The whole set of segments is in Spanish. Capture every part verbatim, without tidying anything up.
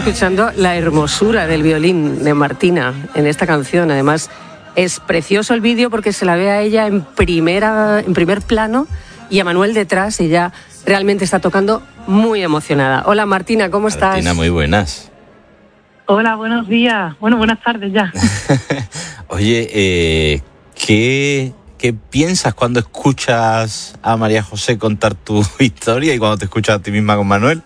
escuchando la hermosura del violín de Martina en esta canción. Además, es precioso el vídeo porque se la ve a ella en, primera, en primer plano y a Manuel detrás. Ella realmente está tocando muy emocionada. Hola Martina, ¿cómo estás? Martina, muy buenas. Hola, buenos días. Bueno, buenas tardes ya. Oye, eh, ¿qué, ¿qué piensas cuando escuchas a María José contar tu historia y cuando te escuchas a ti misma con Manuel?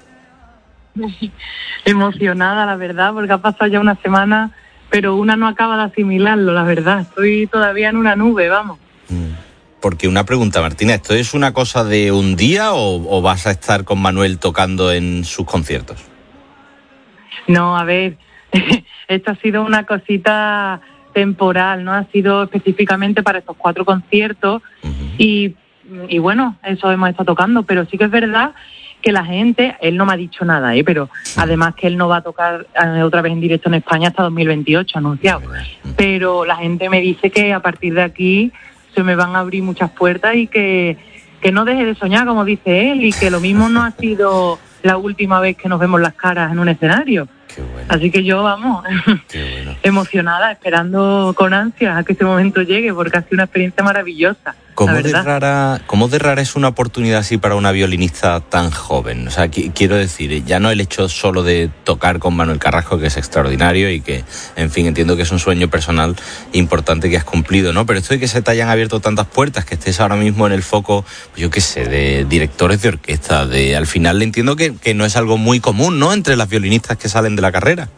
Emocionada, la verdad, porque ha pasado ya una semana, pero una no acaba de asimilarlo, la verdad. Estoy todavía en una nube, vamos. Porque una pregunta, Martina, ¿esto es una cosa de un día o, o vas a estar con Manuel tocando en sus conciertos? No, a ver, esto ha sido una cosita temporal, ¿no? Ha sido específicamente para estos cuatro conciertos uh-huh. y, y bueno, eso hemos estado tocando, pero sí que es verdad que la gente, él no me ha dicho nada, ¿eh? Pero además que él no va a tocar eh, otra vez en directo en España hasta dos mil veintiocho, anunciado. Pero la gente me dice que a partir de aquí se me van a abrir muchas puertas y que, que no deje de soñar, como dice él, y que lo mismo no ha sido la última vez que nos vemos las caras en un escenario. Qué bueno. Así que yo, vamos, Qué bueno. emocionada, esperando con ansias a que ese momento llegue, porque ha sido una experiencia maravillosa. ¿Cómo de rara, cómo de rara es una oportunidad así para una violinista tan joven? O sea, qu- quiero decir, ya no el hecho solo de tocar con Manuel Carrasco, que es extraordinario y que, en fin, entiendo que es un sueño personal importante que has cumplido, ¿no? Pero esto de que se te hayan abierto tantas puertas, que estés ahora mismo en el foco, pues yo qué sé, de directores de orquesta, de al final entiendo que, que no es algo muy común, ¿no?, entre las violinistas que salen de la carrera.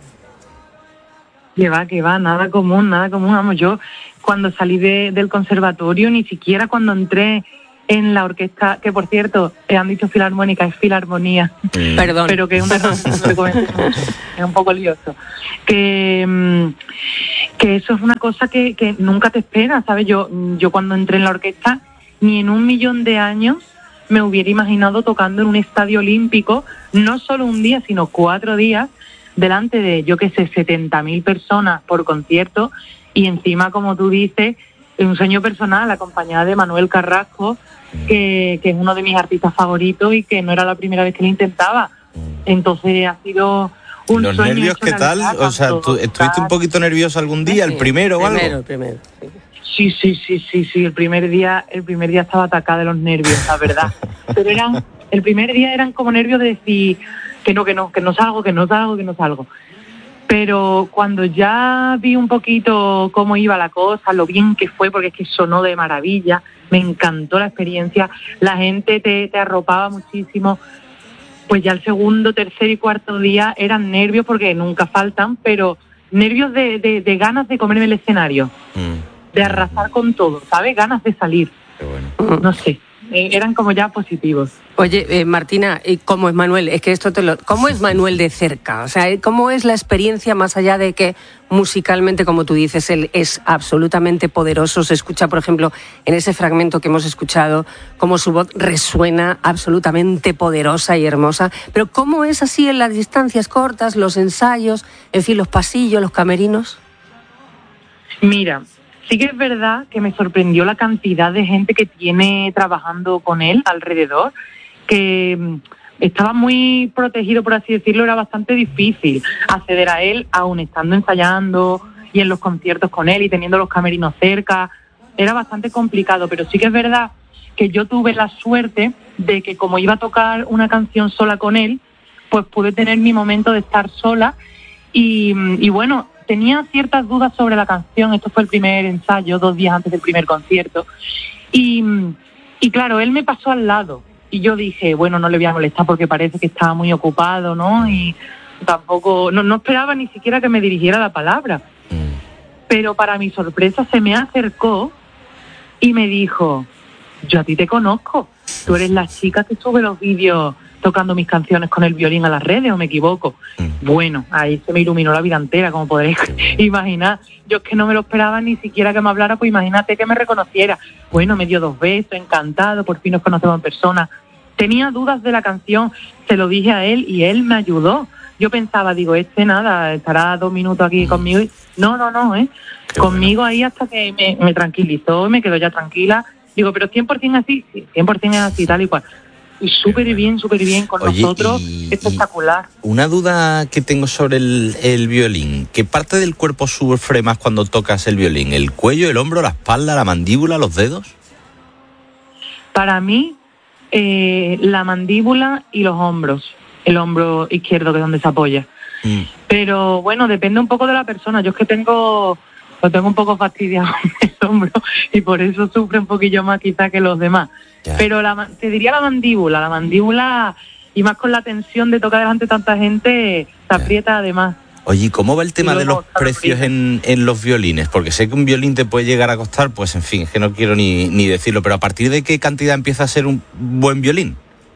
Que va, que va, nada común, nada común. Vamos, yo cuando salí de, del conservatorio, ni siquiera cuando entré en la orquesta, que por cierto, eh, han dicho filarmónica, es filarmonía. Mm. Perdón. Pero que es un, es un poco lioso. Que, que eso es una cosa que, que nunca te esperas, ¿sabes? Yo, yo cuando entré en la orquesta, ni en un millón de años me hubiera imaginado tocando en un estadio olímpico, no solo un día, sino cuatro días, delante de, yo qué sé, setenta mil personas por concierto, y encima, como tú dices, un sueño personal acompañada de Manuel Carrasco, que, que es uno de mis artistas favoritos y que no era la primera vez que lo intentaba. Entonces ha sido un ¿Los sueño nervios qué tal? O sea, ¿tú estuviste un poquito nerviosa algún día, Sí, el primero o algo? Primero, primero. Sí, sí, sí, sí, sí. El primer día, el primer día estaba atacada de los nervios, la verdad. Pero eran, el primer día eran como nervios de decir que no, que no, que no salgo, que no salgo, que no salgo. Pero cuando ya vi un poquito cómo iba la cosa, lo bien que fue, porque es que sonó de maravilla, me encantó la experiencia, la gente te, te arropaba muchísimo, pues ya el segundo, tercer y cuarto día eran nervios, porque nunca faltan, pero nervios de, de, de ganas de comerme el escenario, mm. de arrasar con todo, ¿sabes? Ganas de salir. Qué bueno. No sé. Eh, eran como ya positivos. Oye, eh, Martina, ¿y cómo es Manuel? Es que esto te lo... ¿Cómo es Manuel de cerca? O sea, ¿cómo es la experiencia más allá de que musicalmente, como tú dices, él es absolutamente poderoso? Se escucha, por ejemplo, en ese fragmento que hemos escuchado, cómo su voz resuena absolutamente poderosa y hermosa. Pero ¿cómo es así en las distancias cortas, los ensayos, en fin, los pasillos, los camerinos? Mira, sí que es verdad que me sorprendió la cantidad de gente que tiene trabajando con él alrededor, que estaba muy protegido, por así decirlo, era bastante difícil acceder a él, aún estando ensayando y en los conciertos con él y teniendo los camerinos cerca, era bastante complicado, pero sí que es verdad que yo tuve la suerte de que como iba a tocar una canción sola con él, pues pude tener mi momento de estar sola y, y bueno, tenía ciertas dudas sobre la canción. Esto fue el primer ensayo, dos días antes del primer concierto. Y, y claro, él me pasó al lado. Y yo dije, bueno, no le voy a molestar porque parece que estaba muy ocupado, ¿no? Y tampoco, no, no esperaba ni siquiera que me dirigiera la palabra. Pero para mi sorpresa se me acercó y me dijo, yo a ti te conozco. Tú eres la chica que sube los vídeos tocando mis canciones con el violín a las redes, ¿o me equivoco? Mm. Bueno, ahí se me iluminó la vida entera, como podréis imaginar. Yo es que no me lo esperaba ni siquiera que me hablara, pues imagínate que me reconociera. Bueno, me dio dos besos, encantado, por fin nos conocemos en persona. Tenía dudas de la canción, se lo dije a él y él me ayudó. Yo pensaba, digo, este nada, estará dos minutos aquí mm. conmigo. Y... No, no, no, ¿eh? Qué conmigo bueno. Ahí hasta que me, me tranquilizó, me quedó ya tranquila. Digo, pero cien por ciento así, sí, cien por ciento es así, tal y cual. y súper bien, súper bien con Oye, nosotros, y, espectacular. Y una duda que tengo sobre el, el violín, ¿qué parte del cuerpo sufre más cuando tocas el violín? ¿El cuello, el hombro, la espalda, la mandíbula, los dedos? Para mí, eh, la mandíbula y los hombros, el hombro izquierdo, que es donde se apoya. Mm. Pero bueno, depende un poco de la persona. Yo es que tengo, lo tengo un poco fastidiado el hombro y por eso sufre un poquillo más quizá que los demás. Ya. Pero la, te diría la mandíbula, la mandíbula, y más con la tensión de tocar delante de tanta gente, se aprieta además. Oye, ¿cómo va el tema de los precios en, en los violines? Porque sé que un violín te puede llegar a costar, pues en fin, es que no quiero ni, ni decirlo, pero ¿a partir de qué cantidad empieza a ser un buen violín?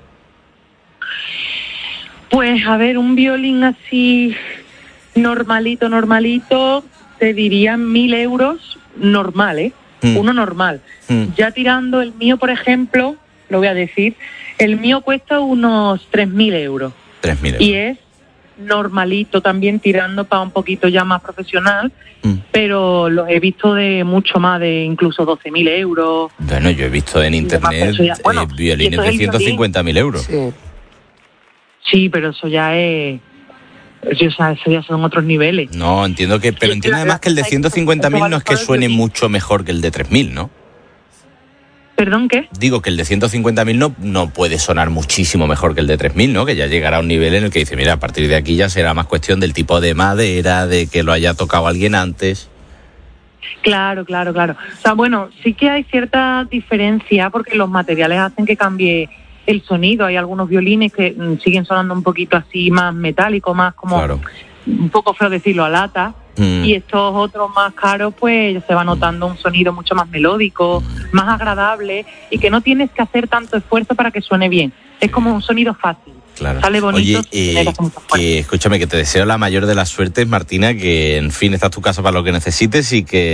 Pues a ver, un violín así normalito, normalito, te diría mil euros normal, ¿eh? Mm. Uno normal. Mm. Ya tirando el mío, por ejemplo, lo voy a decir, el mío cuesta unos tres mil euros. tres mil euros. Y es normalito también, tirando para un poquito ya más profesional, mm. pero los he visto de mucho más, de incluso doce mil euros. Bueno, yo he visto en internet ya, bueno, eh, violines de ciento cincuenta mil euros. Sí. Sí, pero eso ya es... Eso ya son otros niveles. No, entiendo que... Pero entiendo además que el de ciento cincuenta mil no es que suene mucho mejor que el de tres mil, ¿no? ¿Perdón, qué? Digo que el de ciento cincuenta mil no, no puede sonar muchísimo mejor que el de tres mil, ¿no? Que ya llegará a un nivel en el que dice, mira, a partir de aquí ya será más cuestión del tipo de madera, de que lo haya tocado alguien antes. Claro, claro, claro. O sea, bueno, sí que hay cierta diferencia porque los materiales hacen que cambie el sonido. Hay algunos violines que mm, siguen sonando un poquito así más metálico, más como claro. un poco feo decirlo, a lata. Mm. Y estos otros más caros, pues se va notando un sonido mucho más melódico, mm. más agradable y que no tienes que hacer tanto esfuerzo para que suene bien. Es como un sonido fácil. Claro. Sale bonito. Oye, eh, que, escúchame, que te deseo la mayor de las suertes, Martina, que en fin, esta es tu casa para lo que necesites y que